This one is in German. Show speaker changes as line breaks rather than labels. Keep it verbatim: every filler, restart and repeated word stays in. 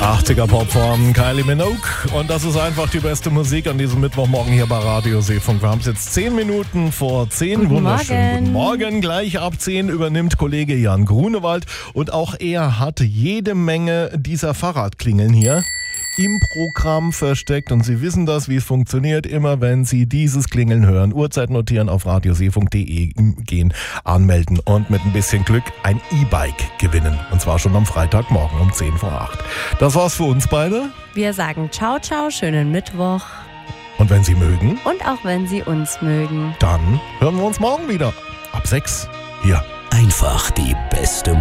achtziger Pop von Kylie Minogue. Und das ist einfach die beste Musik an diesem Mittwochmorgen hier bei Radio Seefunk. Wir haben es jetzt zehn Minuten vor zehn.
Guten
Wunderschönen
Morgen.
Guten Morgen. Gleich ab zehn übernimmt Kollege Jan Grunewald. Und auch er hat jede Menge dieser Fahrradklingeln hier im Programm versteckt. Und Sie wissen das, wie es funktioniert. Immer wenn Sie dieses Klingeln hören, Uhrzeit notieren, auf radioseefunk punkt de gehen, anmelden und mit ein bisschen Glück ein E-Bike gewinnen. Und zwar schon am Freitagmorgen um zehn vor acht. Das war's für uns beide.
Wir sagen ciao, ciao, schönen Mittwoch.
Und wenn Sie mögen,
Und auch wenn Sie uns mögen.
dann hören wir uns morgen wieder. Ab sechs hier.
Einfach die beste